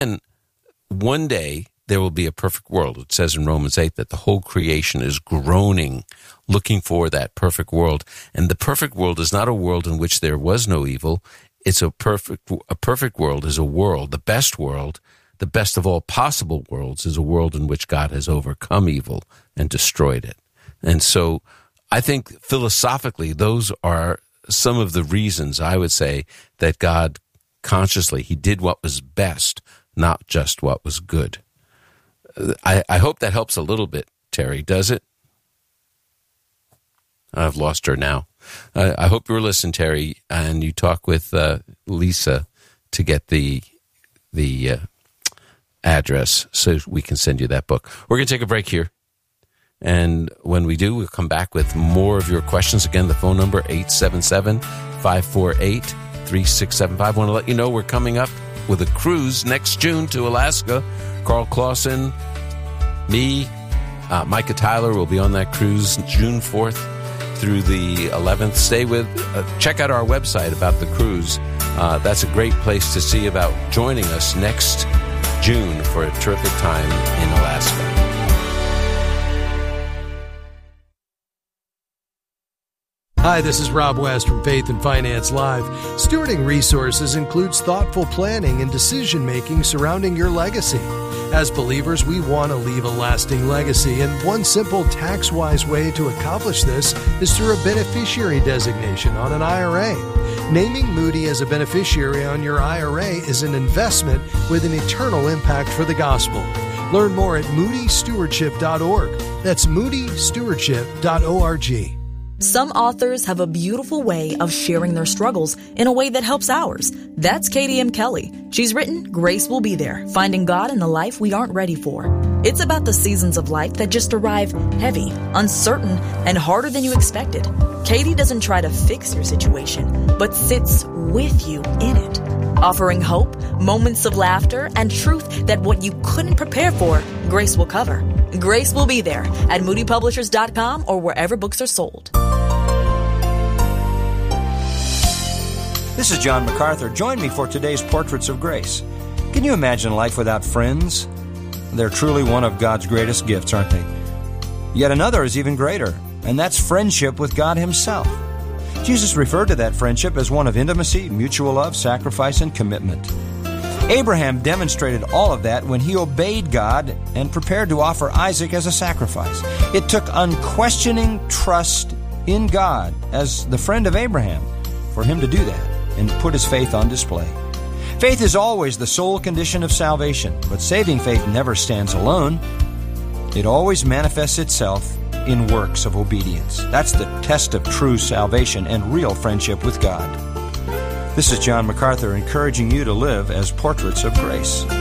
And one day there will be a perfect world. It says in Romans 8 that the whole creation is groaning, looking for that perfect world. And the perfect world is not a world in which there was no evil. It's a perfect world is a world, the best of all possible worlds is a world in which God has overcome evil and destroyed it. And so I think philosophically, those are some of the reasons I would say that God consciously, he did what was best, not just what was good. I hope that helps a little bit, Terry. Does it? I've lost her now. I hope you were listening, Terry, and you talk with Lisa to get the address so we can send you that book. We're going to take a break here. And when we do, we'll come back with more of your questions. Again, the phone number, 877-548-3675. I want to let you know we're coming up with a cruise next June to Alaska. Carl Clausen, me, Micah Tyler will be on that cruise June 4th through the 11th. Check out our website about the cruise. That's a great place to see about joining us next June for a terrific time in Alaska. Hi, this is Rob West from Faith and Finance Live. Stewarding resources includes thoughtful planning and decision-making surrounding your legacy. As believers, we want to leave a lasting legacy, and one simple tax-wise way to accomplish this is through a beneficiary designation on an IRA. Naming Moody as a beneficiary on your IRA is an investment with an eternal impact for the gospel. Learn more at moodystewardship.org. That's moodystewardship.org. Some authors have a beautiful way of sharing their struggles in a way that helps ours. That's Katie M. Kelly. She's written Grace Will Be There, Finding God in the Life We Aren't Ready For. It's about the seasons of life that just arrive heavy, uncertain, and harder than you expected. Katie doesn't try to fix your situation, but sits with you in it, offering hope, moments of laughter, and truth that what you couldn't prepare for, Grace will cover. Grace Will Be There at moodypublishers.com or wherever books are sold. This is John MacArthur. Join me for today's Portraits of Grace. Can you imagine life without friends? They're truly one of God's greatest gifts, aren't they? Yet another is even greater, and that's friendship with God Himself. Jesus referred to that friendship as one of intimacy, mutual love, sacrifice, and commitment. Abraham demonstrated all of that when he obeyed God and prepared to offer Isaac as a sacrifice. It took unquestioning trust in God as the friend of Abraham for him to do that and put his faith on display. Faith is always the sole condition of salvation, but saving faith never stands alone. It always manifests itself in works of obedience. That's the test of true salvation and real friendship with God. This is John MacArthur encouraging you to live as portraits of grace.